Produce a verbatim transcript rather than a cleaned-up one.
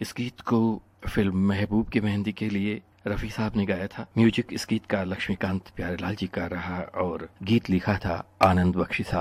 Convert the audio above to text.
इस गीत को फिल्म महबूब की मेहंदी के लिए रफ़ी साहब ने गाया था। म्यूजिक इस गीत का लक्ष्मीकांत प्यारेलाल जी का रहा और गीत लिखा था आनंद बख्शी साहब